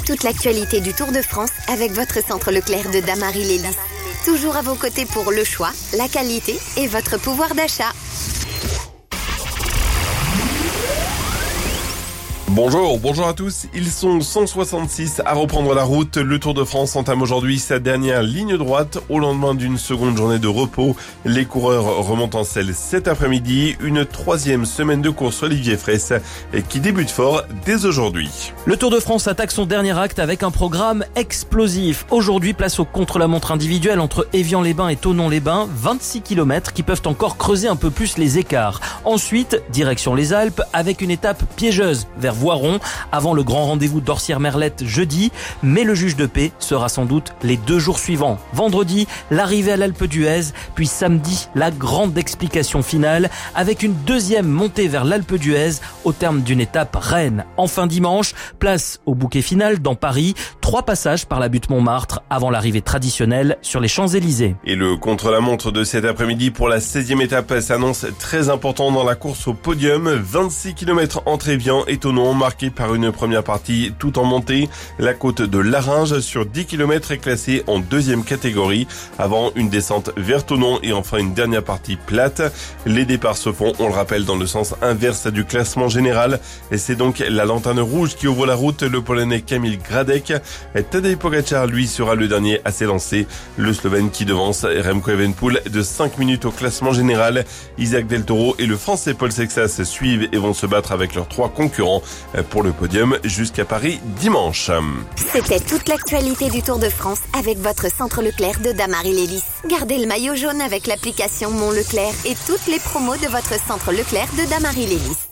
toute l'actualité du Tour de France avec votre centre Leclerc de Damary-Lélis. Toujours à vos côtés pour le choix, la qualité et votre pouvoir d'achat. Bonjour à tous. Ils sont 166 à reprendre la route. Le Tour de France entame aujourd'hui sa dernière ligne droite au lendemain d'une seconde journée de repos. Les coureurs remontent en selle cet après-midi. Une troisième semaine de course Olivier Fraisse qui débute fort dès aujourd'hui. Le Tour de France attaque son dernier acte avec un programme explosif. Aujourd'hui, place au contre-la-montre individuel entre Évian-les-Bains et Thonon-les-Bains. 26 km qui peuvent encore creuser un peu plus les écarts. Ensuite, direction les Alpes avec une étape piégeuse vers Voiron avant le grand rendez-vous d'Orsières-Merlette jeudi, mais le juge de paix sera sans doute les 2 jours suivants. Vendredi, l'arrivée à l'Alpe d'Huez, puis samedi, la grande explication finale avec une deuxième montée vers l'Alpe d'Huez au terme d'une étape reine. Enfin dimanche, place au bouquet final dans Paris, 3 passages par la butte Montmartre avant l'arrivée traditionnelle sur les Champs-Élysées. Et le contre-la-montre de cet après-midi pour la 16e étape s'annonce très important dans la course au podium. 26 km entre Évian et Thonon, marqué par une première partie tout en montée. La côte de Larringe sur 10 km est classée en 2e catégorie avant une descente vers Thonon et enfin une dernière partie plate. Les départs se font, on le rappelle, dans le sens inverse du classement général et c'est donc la lanterne rouge qui ouvre la route. Le Polonais Kamil Gradek. Tadej Pogačar, lui, sera le dernier à s'élancer. Le Slovène qui devance Remco Evenepoel de 5 minutes au classement général. Isaac Del Toro et le Français Paul Sexas suivent et vont se battre avec leurs 3 concurrents pour le podium jusqu'à Paris dimanche. C'était toute l'actualité du Tour de France avec votre centre Leclerc de Damary-Lélis. Gardez le maillot jaune avec l'application Mon Leclerc et toutes les promos de votre centre Leclerc de Damary-Lélis.